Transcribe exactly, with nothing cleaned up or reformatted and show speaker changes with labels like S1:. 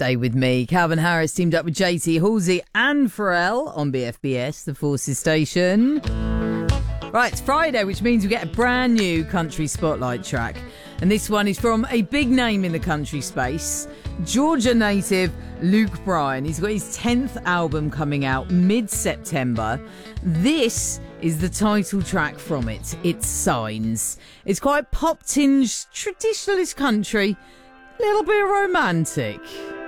S1: Stay with me. Calvin Harris teamed up with J T Halsey and Pharrell on B F B S, the Forces station. Right, it's Friday, which means we get a brand new country spotlight track. And this one is from a big name in the country space, Georgia native Luke Bryan. He's got his tenth album coming out mid-September. This is the title track from it. It's Signs. It's quite pop-tinged, traditionalist country, a little bit romantic.